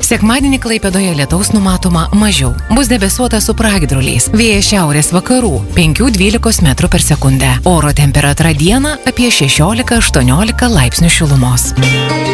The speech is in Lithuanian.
Sekmadienį Klaipėdoje lietaus numatoma mažiau. Bus debesuota su pragiedruliais. Vėjas šiaurės vakarų 5–12 metrų per sekundę. Oro temperatūra dieną apie 16–18 laipsnių šilumos.